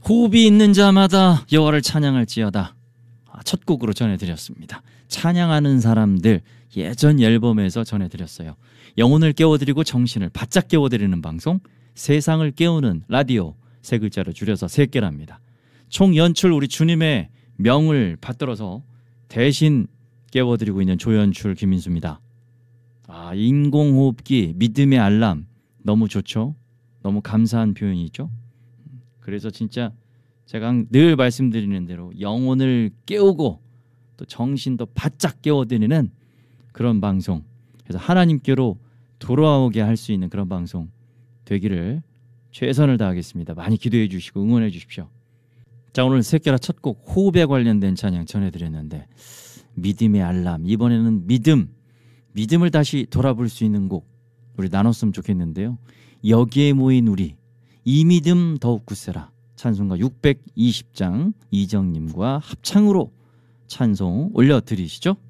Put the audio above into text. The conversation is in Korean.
호흡이 있는 자마다 여호와를 찬양할지어다. 첫 곡으로 전해드렸습니다. 찬양하는 사람들 예전 앨범에서 전해드렸어요. 영혼을 깨워드리고 정신을 바짝 깨워드리는 방송, 세상을 깨우는 라디오, 세 글자로 줄여서 세깨랍니다. 총 연출 우리 주님의 명을 받들어서 대신 깨워드리고 있는 조연출 김민수입니다. 인공호흡기, 믿음의 알람 너무 좋죠? 너무 감사한 표현이죠? 그래서 진짜 제가 늘 말씀드리는 대로 영혼을 깨우고 또 정신도 바짝 깨워드리는 그런 방송, 그래서 하나님께로 돌아오게 할 수 있는 그런 방송 되기를 최선을 다하겠습니다. 많이 기도해 주시고 응원해 주십시오. 자, 오늘 세깨라 첫 곡 호흡에 관련된 찬양 전해드렸는데, 믿음의 알람, 이번에는 믿음을 다시 돌아볼 수 있는 곡 우리 나눴으면 좋겠는데요. 여기에 모인 우리, 이 믿음 더욱 굳세라, 찬송가 620장 이정님과 합창으로 찬송 올려드리시죠.